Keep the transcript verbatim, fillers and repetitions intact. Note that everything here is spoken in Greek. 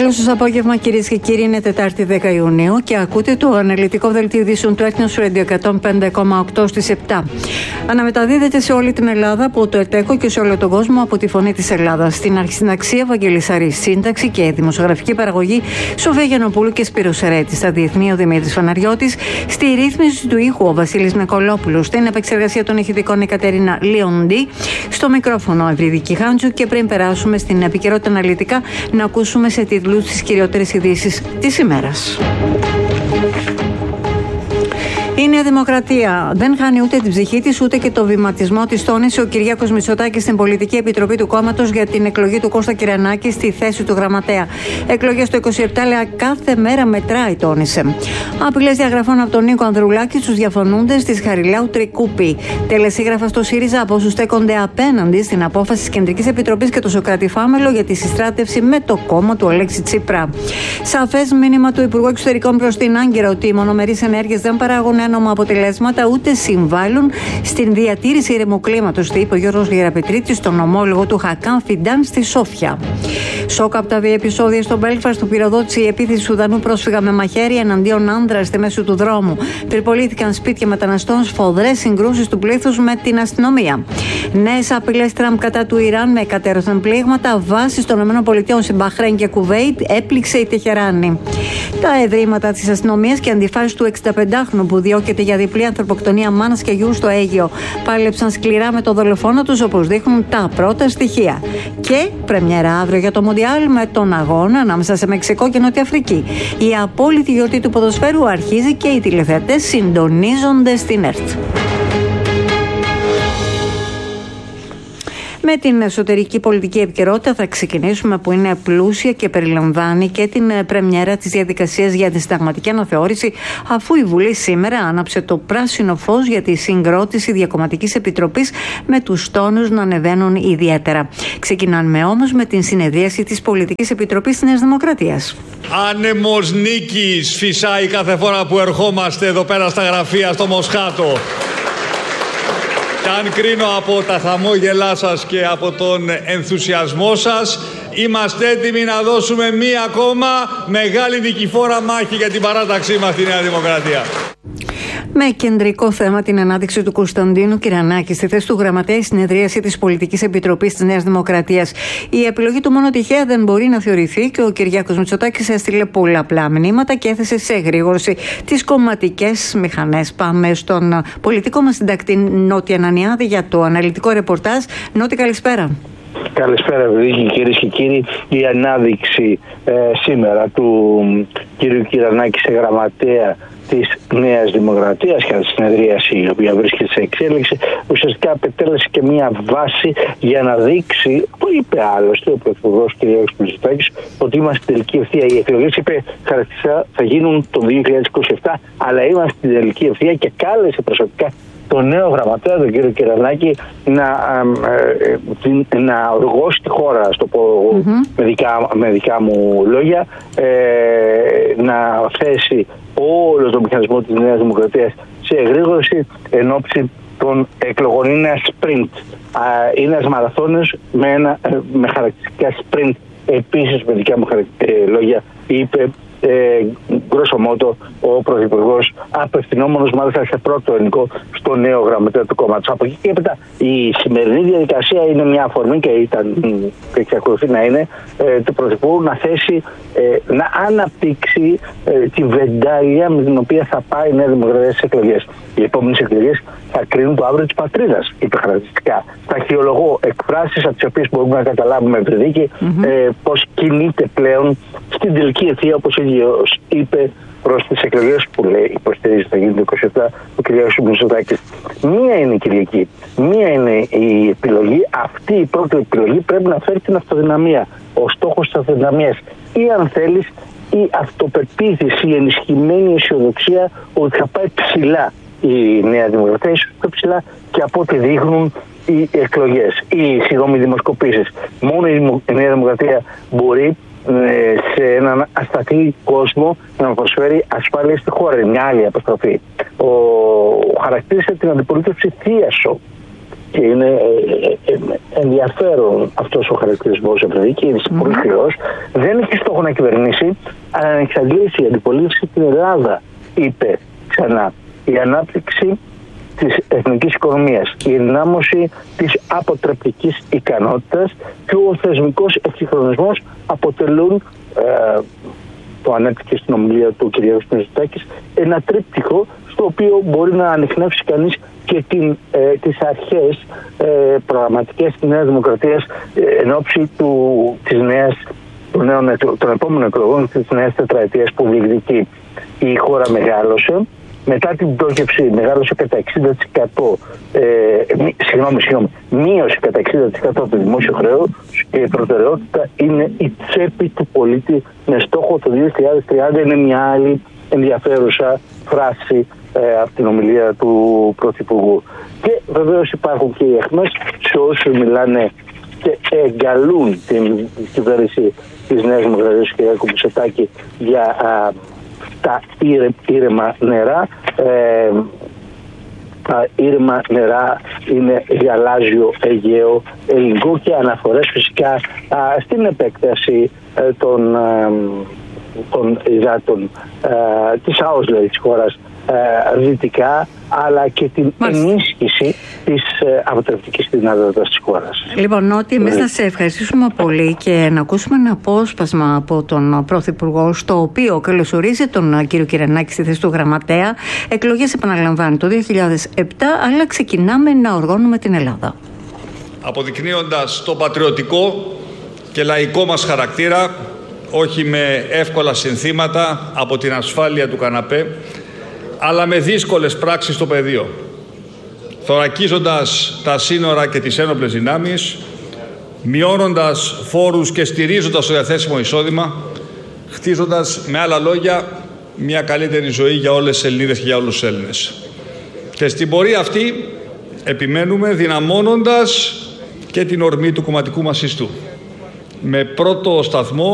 Καλό σας απόγευμα, κυρίες και κύριοι. Είναι Τετάρτη δέκα Ιουνίου και ακούτε το αναλυτικό δελτίο ειδήσεων του Ethnos Radio εκατόν πέντε κόμμα οκτώ στις επτά. Αναμεταδίδεται σε όλη την Ελλάδα από το ΕΤΕΚΟ και σε όλο τον κόσμο από τη Φωνή της Ελλάδας. Στην αρχισυνταξία Βαγγέλης Αρής, σύνταξη και δημοσιογραφική παραγωγή Σοφία Γιαννοπούλου και Σπύρος Ερέτης. Στα διεθνή ο Δημήτρης Φαναριώτης. Στη ρύθμιση του ήχου ο Βασίλης Νικολόπουλος. Στην επεξεργασία των ηχητικών η Κατερίνα Λιοντή. Στο μικρόφωνο Ευρυδική Χάντζου. Και πριν περάσουμε στην επικαιρότητα αναλυτικά, να ακούσουμε σε τίτλους τις κυριότερες ειδήσεις της ημέρας. Η Νέα Δημοκρατία δεν χάνει ούτε την ψυχή της ούτε και το βηματισμό της, τόνισε ο Κυριάκος Μητσοτάκης στην Πολιτική Επιτροπή του κόμματος για την εκλογή του Κώστα Κυρανάκη στη θέση του γραμματέα. Εκλογές το είκοσι επτά, λέει, κάθε μέρα μετράει, τόνισε. Απειλές διαγραφών από τον Νίκο Ανδρουλάκη στους διαφωνούντες της Χαριλάου Τρικούπη. Τελεσίγραφα στο ΣΥΡΙΖΑ από όσους στέκονται απέναντι στην απόφαση της Κεντρικής Επιτροπής και το Σωκράτη Φάμελο για τη συστράτευση με το κόμμα του Αλέξη Τσίπρα. Σαφές μήνυμα του Υπουργού Εξωτερικών προς την Άγκυρα ότι οι μονομερείς ενέργειες δεν παράγουν ένομα αποτελέσματα ούτε συμβάλλουν στην διατήρηση ήρεμου κλίματος, είπε ο Γιώργος Γεραπετρίτης στον ομόλογο του Χακάν Φιντάν στη Σόφια. Σοκ από τα βία επεισόδια στο Μπέλφαστ που πυροδότησε η επίθεση Σουδανού πρόσφυγα με μαχαίρι εναντίον άνδρα στη μέση του δρόμου. Πυρπολήθηκαν σπίτια μεταναστών, σφοδρές συγκρούσεις του πλήθους με την αστυνομία. Νέες απειλές Τραμπ κατά του Ιράν με κατέρωθεν πλήγματα. Βάσεις των ΗΠΑ σε Μπαχρέιν και Κουβέιτ έπληξε η Τεχεράνη. Τα ευρήματα της αστυνομίας και αντιφάσεις του εξηνταπεντάχρονου που διώκεται για διπλή ανθρωποκτονία μάνας και γιου στο Αίγυο πάλεψαν σκληρά με το δολοφόνο τους, όπως δείχνουν τα πρώτα στοιχεία. Και πρεμιέρα αύριο για το Μοντιάλ με τον αγώνα ανάμεσα σε Μεξικό και Νότια Αφρική. Η απόλυτη γιορτή του ποδοσφαίρου αρχίζει και οι τηλεθεατές συντονίζονται στην ΕΡΤ. Με την εσωτερική πολιτική επικαιρότητα θα ξεκινήσουμε, που είναι πλούσια και περιλαμβάνει και την πρεμιέρα της διαδικασίας για τη συνταγματική αναθεώρηση, αφού η Βουλή σήμερα άναψε το πράσινο φως για τη συγκρότηση διακομματικής επιτροπής με τους τόνους να ανεβαίνουν ιδιαίτερα. Ξεκινάμε όμως με την συνεδρίαση της Πολιτικής Επιτροπής της Νέας Δημοκρατίας. Άνεμος νίκης φυσάει κάθε φορά που ερχόμαστε εδώ πέρα στα γραφεία στο Μοσχάτο. Και αν κρίνω από τα χαμόγελά σας και από τον ενθουσιασμό σας, είμαστε έτοιμοι να δώσουμε μία ακόμα μεγάλη νικηφόρα μάχη για την παράταξή μας στη Νέα Δημοκρατία. Με κεντρικό θέμα την ανάδειξη του Κωνσταντίνου Κυρανάκη στη θέση του γραμματέα, η συνεδρίαση της Πολιτικής Επιτροπής της Νέας Δημοκρατίας. Η επιλογή του μόνο τυχαία δεν μπορεί να θεωρηθεί και ο Κυριάκος Μητσοτάκης έστειλε πολλαπλά μηνύματα και έθεσε σε εγρήγορση τις κομματικές μηχανές. Πάμε στον πολιτικό μας συντακτή Νότι Ανανιάδη για το αναλυτικό ρεπορτάζ. Νότι, καλησπέρα. Καλησπέρα, Βίκη, κυρίες και κύριοι. Η ανάδειξη ε, σήμερα του κύριου Κυρανάκη σε γραμματέα της Νέας Δημοκρατίας και τη συνεδρίαση η οποία βρίσκεται σε εξέλιξη, ουσιαστικά απετέλεσε και μια βάση για να δείξει, που είπε άλλωστε ο Πρωθυπουργός κ. Μητσοτάκης, ότι είμαστε στην τελική ευθεία. Οι εκλογές, είπε, χαρακτηριστικά θα γίνουν το δύο χιλιάδες είκοσι επτά, αλλά είμαστε στην τελική ευθεία και κάλεσε προσωπικά τον νέο γραμματέα, τον κύριο Κυρανάκη, να, ε, να οργώσει τη χώρα, στο πω mm-hmm. με, δικά, με δικά μου λόγια, ε, να θέσει όλο το μηχανισμό της Νέας Δημοκρατίας σε εγρήγορση εν ώψη των εκλογών. Είναι ένα sprint, είναι ένας μαραθώνιος με, ένα, με χαρακτηριστικά sprint. Επίσης, με δικά μου λόγια, είπε γκρόσο μότο ο Πρωθυπουργός, απευθυνόμενος μάλιστα σε πρώτο ελληνικό στο νέο γραμματέα του κόμματος. Από εκεί και έπειτα η σημερινή διαδικασία είναι μια αφορμή και ήταν και εξακολουθεί να είναι ε, του Πρωθυπουργού να θέσει, ε, να αναπτύξει ε, τη βεντάλια με την οποία θα πάει η Νέα Δημοκρατία στις εκλογές. Οι επόμενες εκλογές θα κρίνουν το αύριο της πατρίδας, είπε χαρακτηριστικά. Θα αρχαιολογώ εκφράσεις από τις οποίες μπορούμε να καταλάβουμε με δίκη mm-hmm. ε, πώς κινείται πλέον στην τελική ευθεία, όπως είπε, προς τις εκλογές που λέει υποστηρίζει θα γίνει το είκοσι επτά ο κ. Μητσοτάκης. Μία είναι η Κυριακή, μία είναι η επιλογή. Αυτή η πρώτη επιλογή πρέπει να φέρει την αυτοδυναμία. Ο στόχος της αυτοδυναμίας, ή αν θέλεις η αυτοπεποίθηση, η ενισχυμένη αισιοδοξία ότι θα πάει ψηλά η Νέα Δημοκρατία, ίσως πιο ψηλά και από ό,τι δείχνουν οι εκλογές, οι συγγνώμη δημοσκοπήσεις. Μόνο η Νέα Δημοκρατία μπορεί σε έναν ασταθή κόσμο να προσφέρει ασφάλεια στη χώρα. Μια άλλη αποστροφή. Ο... Χαρακτήρισε την αντιπολίτευση θίασο Και είναι ε, ε, ενδιαφέρον αυτός ο χαρακτηρισμός επειδή και είναι mm. πολύ χρεός. Δεν έχει στόχο να κυβερνήσει, αλλά να εξαντλήσει η αντιπολίτευση την Ελλάδα, είπε ξανά. Η ανάπτυξη της εθνικής οικονομίας, η ενδυνάμωση της αποτρεπτικής ικανότητας και ο θεσμικός εξυγχρονισμός αποτελούν, ε, το ανέπτυξε στην ομιλία του κ. Μητσοτάκη, ένα τρίπτυχο στο οποίο μπορεί να ανιχνεύσει κανείς και την, ε, τις αρχές ε, προγραμματικές της Νέας Δημοκρατίας ε, εν ώψη του, της νέας, του νέων, των επόμενων εκλογών της νέας τετραετίας που διεκδικεί. Η χώρα μεγάλωσε. Μετά την πτώχευση μεγάλωσε κατά εξήντα τοις εκατό, ε, συγγνώμη, συγγνώμη, μείωσε κατά εξήντα τοις εκατό το δημόσιο χρέος και η προτεραιότητα είναι η τσέπη του πολίτη με στόχο το δύο χιλιάδες τριάντα. Είναι μια άλλη ενδιαφέρουσα φράση ε, από την ομιλία του Πρωθυπουργού. Και βεβαίως υπάρχουν και οι αιχμές σε όσους μιλάνε και εγκαλούν την κυβέρνηση της Νέας Δημοκρατίας του κ. Μητσοτάκη για α, τα ήρε, ήρεμα νερά. Ε, τα ήρεμα νερά είναι γαλάζιο, Αιγαίο, ελληνικό και αναφορές φυσικά α, στην επέκταση ε, των, ε, των υδάτων ε, της ΑΟΣ, δηλαδή της χώρας ε, δυτικά, αλλά και την Μάλιστα. ενίσχυση της ε, αποτρεπτικής δυνατότητας της χώρας. Λοιπόν, Νότι, εμείς να σε ευχαριστήσουμε πολύ και να ακούσουμε ένα απόσπασμα από τον Πρωθυπουργό, στο οποίο καλωσορίζει τον κύριο Κυρενάκη στη θέση του Γραμματέα. Εκλογές, επαναλαμβάνει, το δύο χιλιάδες επτά, αλλά ξεκινάμε να οργώνουμε την Ελλάδα. Αποδεικνύοντας το πατριωτικό και λαϊκό μας χαρακτήρα, όχι με εύκολα συνθήματα από την ασφάλεια του καναπέ, αλλά με δύσκολες πράξεις στο πεδίο, θωρακίζοντας τα σύνορα και τις ένοπλες δυνάμεις, μειώνοντας φόρους και στηρίζοντας το διαθέσιμο εισόδημα, χτίζοντας με άλλα λόγια μια καλύτερη ζωή για όλες τις Ελληνίδες και για όλους τους Έλληνες. Και στην πορεία αυτή επιμένουμε δυναμώνοντας και την ορμή του κομματικού μας ιστού, με πρώτο σταθμό